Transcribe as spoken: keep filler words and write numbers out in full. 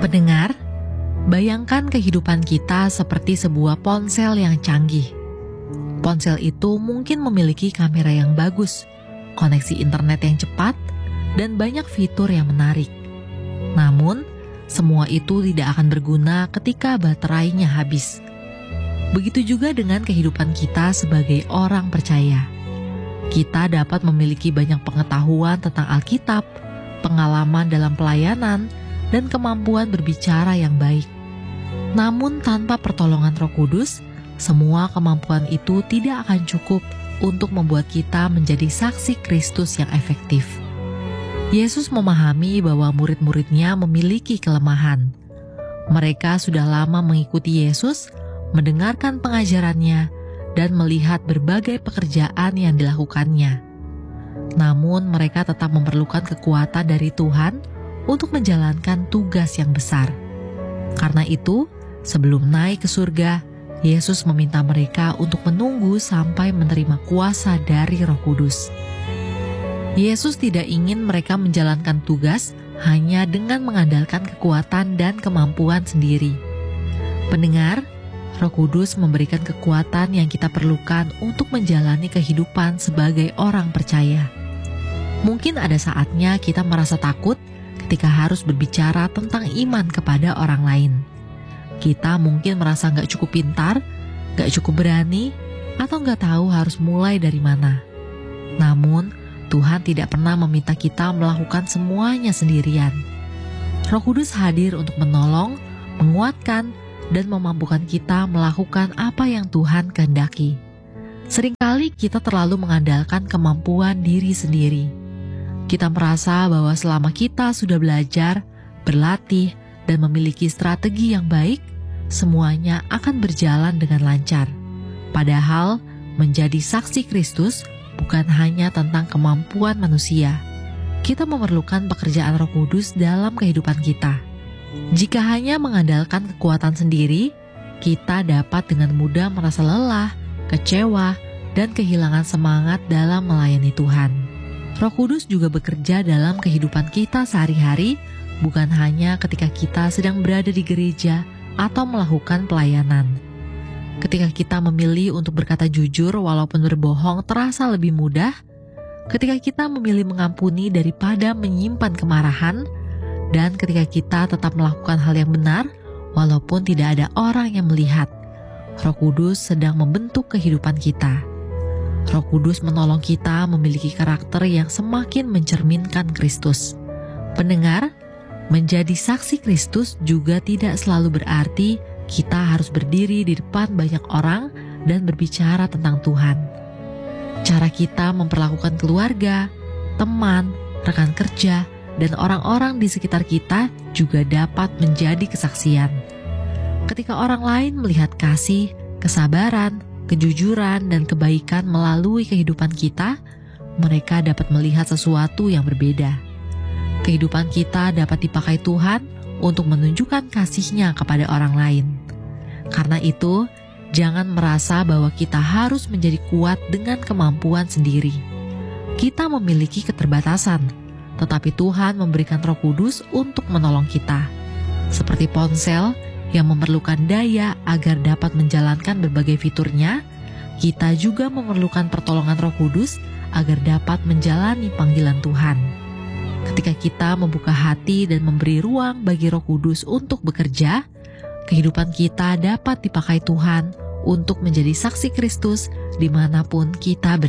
Pendengar, bayangkan kehidupan kita seperti sebuah ponsel yang canggih. Ponsel itu mungkin memiliki kamera yang bagus, koneksi internet yang cepat, dan banyak fitur yang menarik. Namun, semua itu tidak akan berguna ketika baterainya habis. Begitu juga dengan kehidupan kita sebagai orang percaya. Kita dapat memiliki banyak pengetahuan tentang Alkitab, pengalaman dalam pelayanan, dan kemampuan berbicara yang baik. Namun tanpa pertolongan Roh Kudus, semua kemampuan itu tidak akan cukup untuk membuat kita menjadi saksi Kristus yang efektif. Yesus memahami bahwa murid-muridnya memiliki kelemahan. Mereka sudah lama mengikuti Yesus, mendengarkan pengajarannya, dan melihat berbagai pekerjaan yang dilakukannya. Namun mereka tetap memerlukan kekuatan dari Tuhan untuk menjalankan tugas yang besar. Karena itu, sebelum naik ke surga, Yesus meminta mereka untuk menunggu sampai menerima kuasa dari Roh Kudus. Yesus tidak ingin mereka menjalankan tugas hanya dengan mengandalkan kekuatan dan kemampuan sendiri. Pendengar, Roh Kudus memberikan kekuatan yang kita perlukan untuk menjalani kehidupan sebagai orang percaya. Mungkin ada saatnya kita merasa takut ketika harus berbicara tentang iman kepada orang lain. Kita mungkin merasa gak cukup pintar, gak cukup berani, atau gak tahu harus mulai dari mana. Namun, Tuhan tidak pernah meminta kita melakukan semuanya sendirian. Roh Kudus hadir untuk menolong, menguatkan, dan memampukan kita melakukan apa yang Tuhan kehendaki. Seringkali kita terlalu mengandalkan kemampuan diri sendiri. Kita merasa bahwa selama kita sudah belajar, berlatih, dan memiliki strategi yang baik, semuanya akan berjalan dengan lancar. Padahal, menjadi saksi Kristus bukan hanya tentang kemampuan manusia. Kita memerlukan pekerjaan Roh Kudus dalam kehidupan kita. Jika hanya mengandalkan kekuatan sendiri, kita dapat dengan mudah merasa lelah, kecewa, dan kehilangan semangat dalam melayani Tuhan. Roh Kudus juga bekerja dalam kehidupan kita sehari-hari, bukan hanya ketika kita sedang berada di gereja atau melakukan pelayanan. Ketika kita memilih untuk berkata jujur walaupun berbohong terasa lebih mudah, ketika kita memilih mengampuni daripada menyimpan kemarahan, dan ketika kita tetap melakukan hal yang benar walaupun tidak ada orang yang melihat, Roh Kudus sedang membentuk kehidupan kita. Roh Kudus menolong kita memiliki karakter yang semakin mencerminkan Kristus. Pendengar, menjadi saksi Kristus juga tidak selalu berarti kita harus berdiri di depan banyak orang dan berbicara tentang Tuhan. Cara kita memperlakukan keluarga, teman, rekan kerja, dan orang-orang di sekitar kita juga dapat menjadi kesaksian. Ketika orang lain melihat kasih, kesabaran, kejujuran, dan kebaikan melalui kehidupan kita, mereka dapat melihat sesuatu yang berbeda. Kehidupan kita dapat dipakai Tuhan untuk menunjukkan kasih-Nya kepada orang lain. Karena itu, jangan merasa bahwa kita harus menjadi kuat dengan kemampuan sendiri. Kita memiliki keterbatasan, tetapi Tuhan memberikan Roh Kudus untuk menolong kita. Seperti ponsel yang memerlukan daya agar dapat menjalankan berbagai fiturnya, kita juga memerlukan pertolongan Roh Kudus agar dapat menjalani panggilan Tuhan. Ketika kita membuka hati dan memberi ruang bagi Roh Kudus untuk bekerja, kehidupan kita dapat dipakai Tuhan untuk menjadi saksi Kristus dimanapun kita berada.